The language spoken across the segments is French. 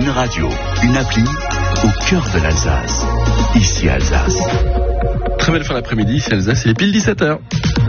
Une radio, une appli au cœur de l'Alsace. Ici Alsace. Très belle fin d'après-midi, ici Alsace, il est pile 17h.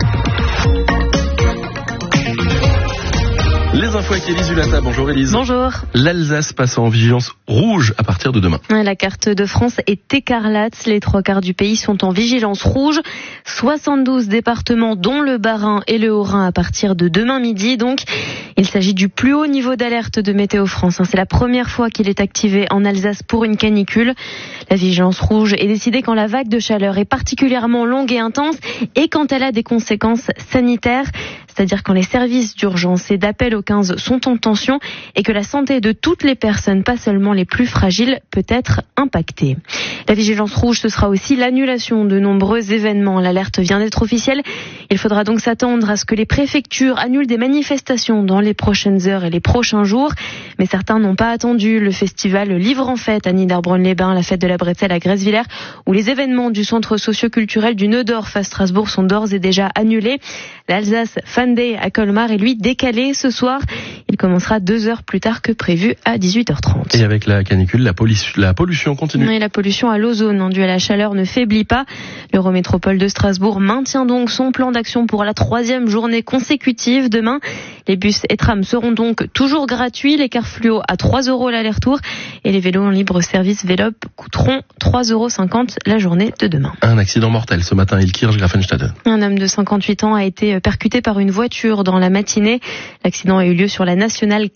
Les infos avec Élise Hulata. Bonjour Élise. Bonjour. L'Alsace passe en vigilance rouge à partir de demain. La carte de France est écarlate. Les 3/4 du pays sont en vigilance rouge. 72 départements dont le Bas-Rhin et le Haut-Rhin à partir de demain midi. Donc, il s'agit du plus haut niveau d'alerte de Météo France. C'est la première fois qu'il est activé en Alsace pour une canicule. La vigilance rouge est décidée quand la vague de chaleur est particulièrement longue et intense et quand elle a des conséquences sanitaires. C'est-à-dire quand les services d'urgence et d'appel au 15 sont en tension et que la santé de toutes les personnes, pas seulement les plus fragiles, peut être impactée. La vigilance rouge, ce sera aussi l'annulation de nombreux événements. L'alerte vient d'être officielle. Il faudra donc s'attendre à ce que les préfectures annulent des manifestations dans les prochaines heures et les prochains jours. Mais certains n'ont pas attendu. Le festival Livre en Fête à Niederbronn-les-Bains, la fête de la Bretzel à Gressvillers ou les événements du centre socio-culturel du Neudorf à Strasbourg sont d'ores et déjà annulés. L'Alsace Fan Day à Colmar est lui décalé ce soir. Il commencera 2 heures plus tard que prévu à 18h30. Et avec la canicule, la pollution continue. Oui, la pollution à l'ozone due à la chaleur ne faiblit pas. L'Eurométropole de Strasbourg maintient donc son plan d'action pour la 3e journée consécutive demain. Les bus et trams seront donc toujours gratuits. Les cars fluo à 3 € l'aller-retour et les vélos en libre service Vélop coûteront 3,50 € la journée de demain. Un accident mortel ce matin à Ilkirch-Grafenstade. Un homme de 58 ans a été percuté par une voiture dans la matinée. L'accident a eu lieu sur la nationale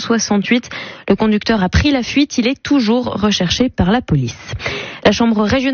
468. Le conducteur a pris la fuite. Il est toujours recherché par la police. La chambre régionale